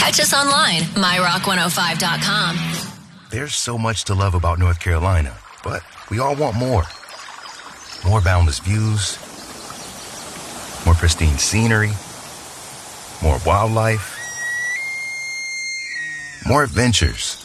Catch us online, myrock105.com. There's so much to love about North Carolina, but we all want more. More boundless views, more pristine scenery, more wildlife, more adventures,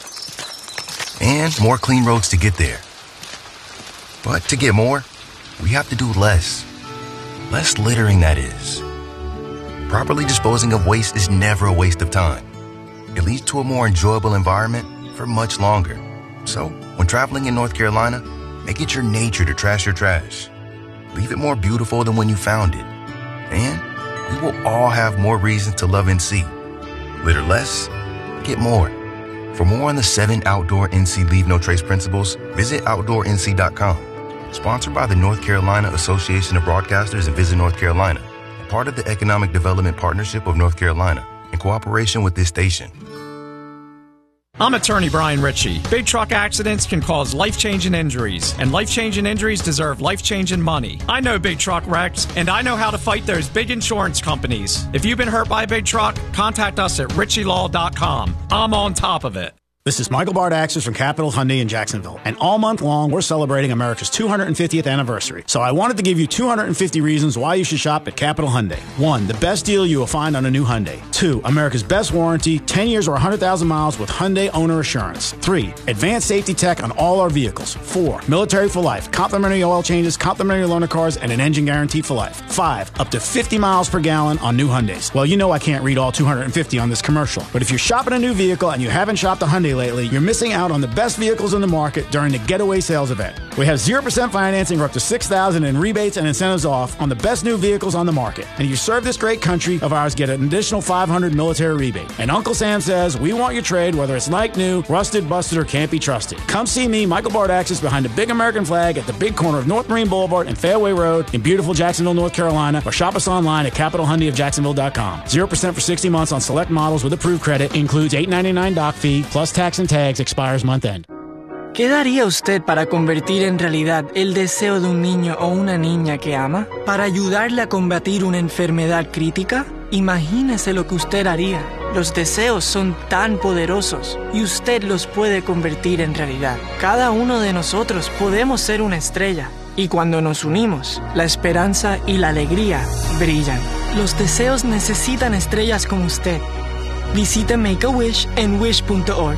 and more clean roads to get there. But to get more, we have to do less. Less littering, that is. Properly disposing of waste is never a waste of time. It leads to a more enjoyable environment for much longer. So, when traveling in North Carolina, make it your nature to trash your trash. Leave it more beautiful than when you found it. And we will all have more reasons to love NC. Litter less, get more. For more on the 7 outdoor NC Leave No Trace principles, visit OutdoorNC.com. Sponsored by the North Carolina Association of Broadcasters and Visit North Carolina, and part of the Economic Development Partnership of North Carolina, in cooperation with this station. I'm attorney Brian Ritchie. Big truck accidents can cause life-changing injuries, and life-changing injuries deserve life-changing money. I know big truck wrecks, and I know how to fight those big insurance companies. If you've been hurt by a big truck, contact us at ritchielaw.com. I'm on top of it. This is Michael Bardaxis from Capital Hyundai in Jacksonville. And all month long, we're celebrating America's 250th anniversary. So I wanted to give you 250 reasons why you should shop at Capital Hyundai. 1, the best deal you will find on a new Hyundai. 2, America's best warranty, 10 years or 100,000 miles with Hyundai Owner Assurance. 3, advanced safety tech on all our vehicles. 4, military for life, complimentary oil changes, complimentary loaner cars, and an engine guarantee for life. 5, up to 50 miles per gallon on new Hyundais. Well, you know I can't read all 250 on this commercial. But if you're shopping a new vehicle and you haven't shopped a Hyundai lately, you're missing out on the best vehicles in the market during the Getaway Sales event. We have 0% financing or up to $6,000 in rebates and incentives off on the best new vehicles on the market. And if you serve this great country of ours, get an additional $500 military rebate. And Uncle Sam says, we want your trade, whether it's like new, rusted, busted, or can't be trusted. Come see me, Michael Bardaxis, behind the big American flag at the big corner of North Marine Boulevard and Fairway Road in beautiful Jacksonville, North Carolina, or shop us online at CapitalHyundaiofJacksonville.com. 0% for 60 months on select models with approved credit. Includes $8.99 doc fee, plus tax and tags, expires month end. ¿Qué daría usted para convertir en realidad el deseo de un niño o una niña que ama? ¿Para ayudarle a combatir una enfermedad crítica? Imagínese lo que usted haría. Los deseos son tan poderosos y usted los puede convertir en realidad. Cada uno de nosotros podemos ser una estrella. Y cuando nos unimos, la esperanza y la alegría brillan. Los deseos necesitan estrellas como usted. Visite Make-A-Wish en wish.org.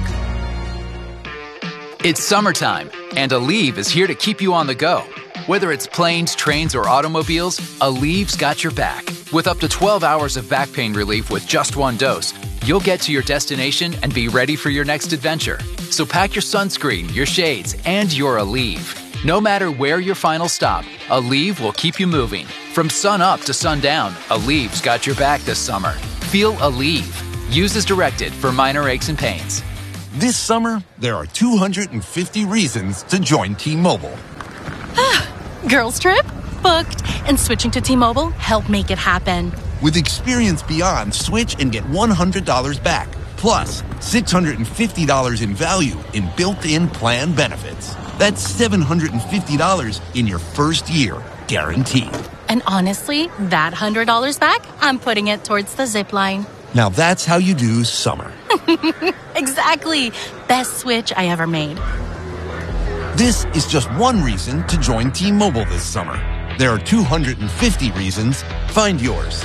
It's summertime, and Aleve is here to keep you on the go. Whether it's planes, trains, or automobiles, Aleve's got your back. With up to 12 hours of back pain relief with just one dose, you'll get to your destination and be ready for your next adventure. So pack your sunscreen, your shades, and your Aleve. No matter where your final stop, Aleve will keep you moving. From sun up to sundown, Aleve's got your back this summer. Feel Aleve. Use as directed for minor aches and pains. This summer, there are 250 reasons to join T-Mobile. Girls trip? Booked. And switching to T-Mobile helped make it happen. With Experience Beyond, switch and get $100 back. Plus, $650 in value in built-in plan benefits. That's $750 in your first year, guaranteed. And honestly, that $100 back, I'm putting it towards the zip line. Now that's how you do summer. Exactly. Best switch I ever made. This is just one reason to join T-Mobile this summer. There are 250 reasons. Find yours.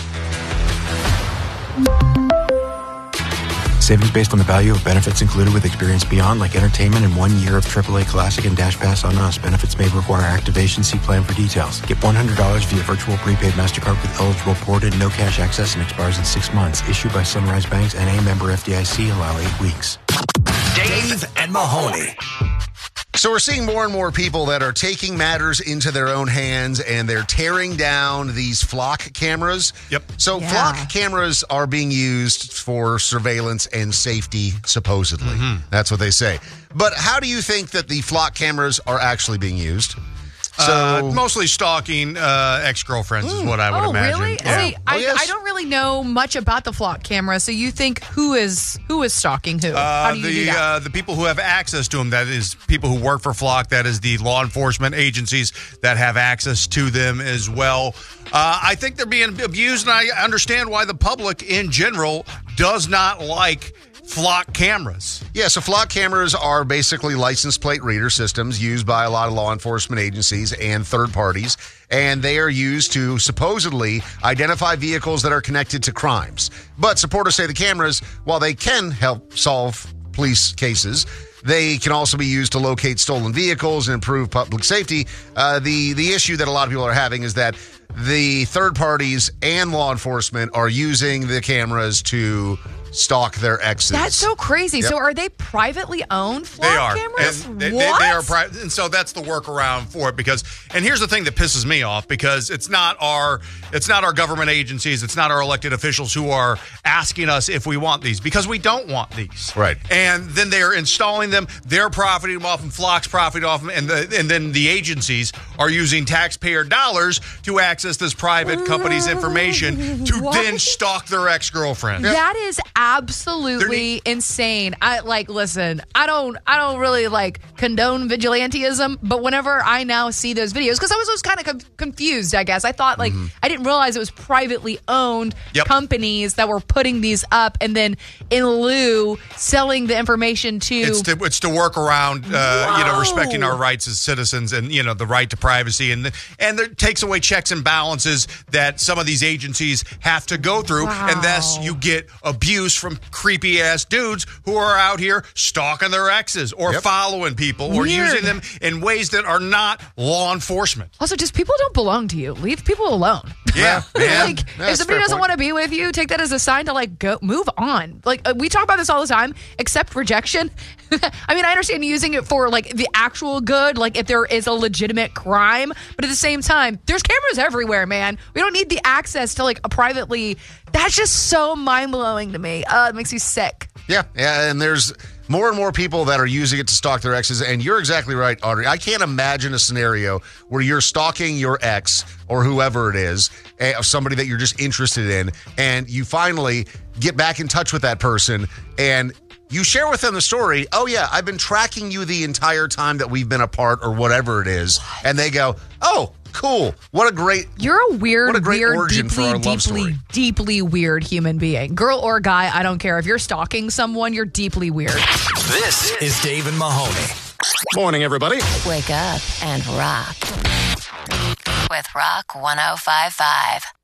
Savings based on the value of benefits included with Experience Beyond, like entertainment and 1 year of AAA Classic and Dash Pass on Us. Benefits may require activation. See plan for details. Get $100 via virtual prepaid MasterCard with eligible ported, no cash access, and expires in 6 months. Issued by Sunrise Banks, N.A. member FDIC. Allow 8 weeks. Dave and Mahoney. So we're seeing more and more people that are taking matters into their own hands, and they're tearing down these flock cameras. Yep. So flock cameras are being used for surveillance and safety, supposedly. Mm-hmm. That's what they say. But how do you think that the flock cameras are actually being used? So mostly stalking ex-girlfriends is what I would imagine. Really? Yeah. See, I don't really know much about the flock camera. So you think who is stalking who? How do you do that? The people who have access to them, that is people who work for Flock, that is the law enforcement agencies that have access to them as well. I think they're being abused, and I understand why the public in general does not like flock cameras. Yeah, so flock cameras are basically license plate reader systems used by a lot of law enforcement agencies and third parties, and they are used to supposedly identify vehicles that are connected to crimes. But supporters say the cameras, while they can help solve police cases, they can also be used to locate stolen vehicles and improve public safety. The issue that a lot of people are having is that the third parties and law enforcement are using the cameras to stalk their exes. That's so crazy. Yep. So are they privately owned flock cameras? And they What? are private, and so that's the workaround for it. Because, and here's the thing that pisses me off, because it's not our government agencies, it's not our elected officials who are asking us if we want these, because we don't want these. Right. And then they're installing them, they're profiting off them, Flock's profiting off them, and then the agencies are using taxpayer dollars to access this private company's information to then stalk their ex-girlfriend. That is absolutely insane. I don't really condone vigilantism, but whenever I now see those videos, because I was always kind of confused, I guess. I thought I didn't realize it was privately owned companies that were putting these up and then in lieu selling the information to. It's to work around, respecting our rights as citizens and, the right to privacy. And it takes away checks and balances that some of these agencies have to go through. Wow. And thus you get abuse from creepy ass dudes who are out here stalking their exes or following people or using them in ways that are not law enforcement. Also, just people don't belong to you. Leave people alone. Yeah, man. If somebody doesn't want to be with you, take that as a sign to go move on. We talk about this all the time. Accept rejection. I mean, I understand using it for the actual good, if there is a legitimate crime, but at the same time, there's cameras everywhere, man. We don't need the access to a privately. That's just so mind blowing to me. It makes me sick. Yeah, and there's more and more people that are using it to stalk their exes, and you're exactly right, Audrey. I can't imagine a scenario where you're stalking your ex or whoever it is, somebody that you're just interested in, and you finally get back in touch with that person, and you share with them the story. Oh, yeah, I've been tracking you the entire time that we've been apart or whatever it is, and they go, oh, cool. What a great deeply weird human being. Girl or guy, I don't care. If you're stalking someone, you're deeply weird. This is Dave and Mahoney. Morning, everybody. Wake up and rock with Rock 105.5.